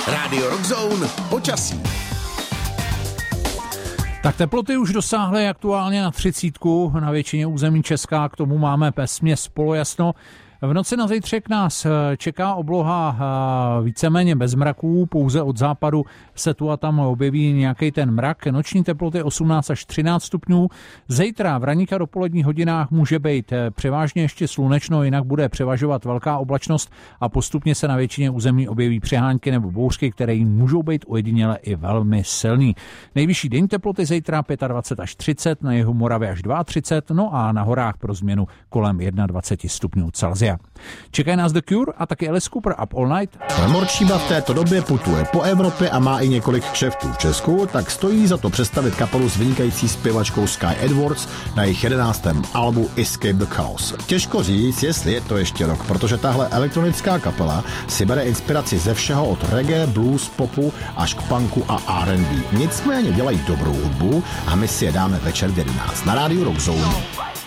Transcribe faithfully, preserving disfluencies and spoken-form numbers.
Rádio Rockzone počasí. Tak teploty už dosáhly aktuálně na třicítku, na většině území Česka, k tomu máme vesměs polojasno. V noci na zítřek nás čeká obloha víceméně bez mraků, pouze od západu se tu a tam objeví nějaký ten mrak. Noční teploty osmnáct až třináct stupňů. Zítra v ranních a dopoledních hodinách může být převážně ještě slunečno, jinak bude převažovat velká oblačnost a postupně se na většině území objeví přehánky nebo bouřky, které můžou být ojediněle i velmi silný. Nejvyšší denní teploty zítra dvacet pět až třicet, na jihu Moravy až třicet dva, no a na horách pro změnu kolem dvacet jedna stupňů Celsia. Čekají nás The Cure a taky Alice Cooper Up All Night. Morčíba v této době putuje po Evropě a má i několik kšeftů v Česku, tak stojí za to představit kapelu s vynikající zpěvačkou Sky Edwards na jejich jedenáctém albu Escape the Chaos. Těžko říct, jestli je to ještě rok, protože tahle elektronická kapela si bere inspiraci ze všeho od reggae, blues, popu až k punku a R and B. Nicméně dělají dobrou hudbu a my si je dáme večer v jedenáct na rádiu Rockzone.